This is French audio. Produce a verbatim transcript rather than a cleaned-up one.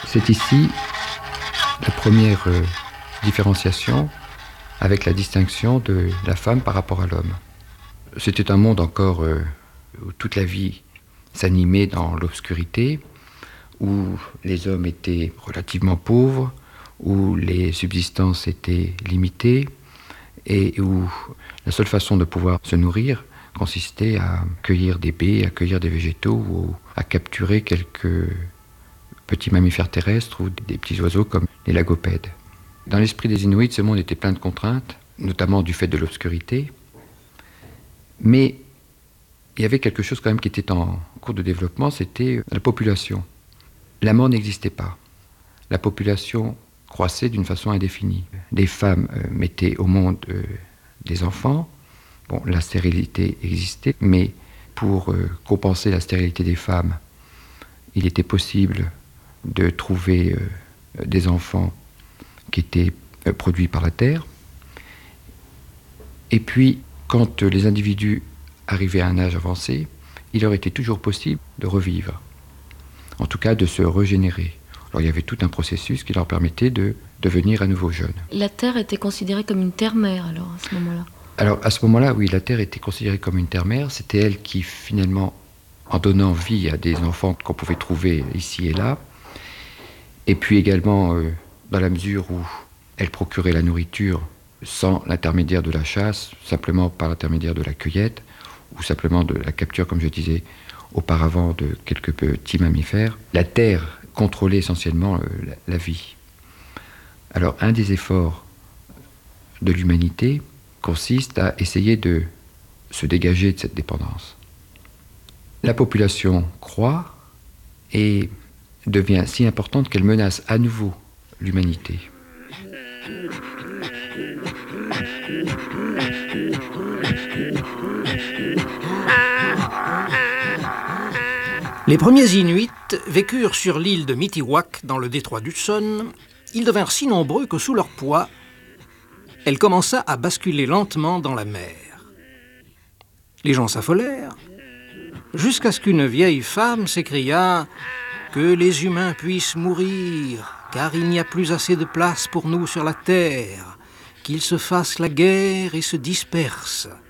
C'est ici la première euh, différenciation avec la distinction de la femme par rapport à l'homme. C'était un monde encore euh, où toute la vie s'animait dans l'obscurité, où les hommes étaient relativement pauvres, où les subsistances étaient limitées et où la seule façon de pouvoir se nourrir consistait à cueillir des baies, à cueillir des végétaux ou à capturer quelques petits mammifères terrestres ou des petits oiseaux comme les lagopèdes. Dans l'esprit des Inuits, ce monde était plein de contraintes, notamment du fait de l'obscurité, mais il y avait quelque chose quand même qui était en cours de développement, c'était la population. La mort n'existait pas. La population croissait d'une façon indéfinie. Les femmes euh, mettaient au monde euh, des enfants. Bon, la stérilité existait, mais pour euh, compenser la stérilité des femmes, il était possible de trouver euh, des enfants qui étaient euh, produits par la terre. Et puis, quand euh, les individus arrivaient à un âge avancé, il leur était toujours possible de revivre, en tout cas de se régénérer. Alors il y avait tout un processus qui leur permettait de devenir à nouveau jeunes. La Terre était considérée comme une terre-mère alors à ce moment-là? Alors à ce moment-là, oui, la Terre était considérée comme une terre-mère. C'était elle qui finalement, en donnant vie à des enfants qu'on pouvait trouver ici et là, et puis également euh, dans la mesure où elle procurait la nourriture sans l'intermédiaire de la chasse, simplement par l'intermédiaire de la cueillette, ou simplement de la capture, comme je disais auparavant, de quelques petits mammifères. La Terre contrôlait essentiellement euh, la, la vie. Alors, un des efforts de l'humanité consiste à essayer de se dégager de cette dépendance. La population croît et devient si importante qu'elle menace à nouveau l'humanité. Les premiers Inuits vécurent sur l'île de Mitiwak, dans le détroit d'Hudson. Ils devinrent si nombreux que sous leur poids, elle commença à basculer lentement dans la mer. Les gens s'affolèrent, jusqu'à ce qu'une vieille femme s'écria « Que les humains puissent mourir, car il n'y a plus assez de place pour nous sur la terre, qu'ils se fassent la guerre et se dispersent.